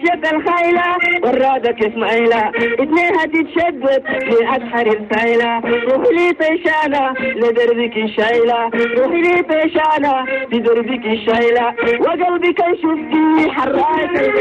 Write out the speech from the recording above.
ماشية الخيلة والرادة كيف مايلة اتنينها تتشدد في أسحر السايلة روحي لي طيشانة لدربك الشايلة روحي لي طيشانة لدربك الشايلة وقلبي كان شفتي حراك